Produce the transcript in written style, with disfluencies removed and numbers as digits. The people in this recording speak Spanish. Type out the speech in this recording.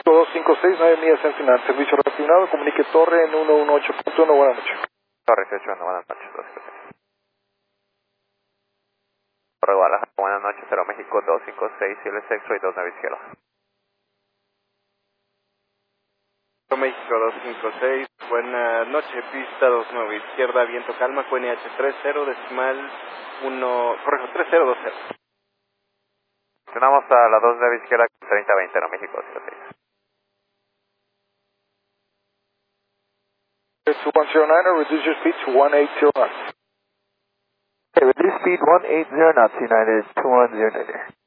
México 256, 9 millas en final. Servicio reasignado, comunique torre en 118.1, buenas noches. Torre 18, buenas noches. 256. Torre Guadalajara, buenas noches, 0 México 256, Cielo X-Ray 29 izquierda. México 256, buenas noches, pista 29 izquierda, viento calma, QNH 30, decimal 1, correcto, 3020. Funcionamos a la 29 izquierda, 3020, no México 06. 2109, reduce your speed to 180 knots. Okay, reduce speed 180 knots, United 2109.